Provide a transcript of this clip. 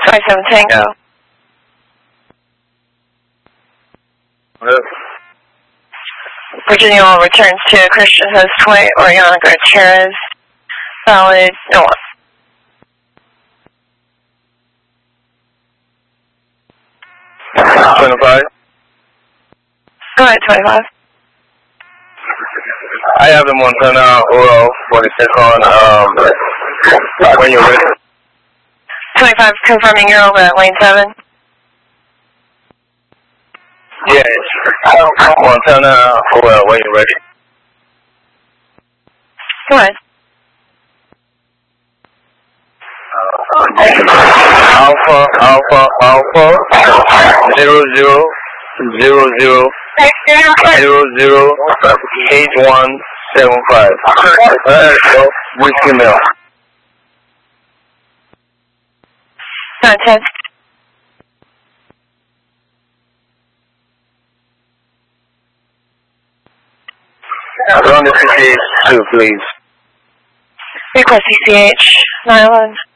27 Tango. Hello. Virginia will return to Christian Host Way, Oriana Gutierrez, Valid, North. Go ahead, 25. I have the Montana Oral for the second, when you're ready. 25, confirming you're over at lane 7. Yes. Montana Oral when you're ready. Go ahead. Alpha, 0000 8175. Whiskey Mill. 910. Run the CCH2, please. Request CCH 911.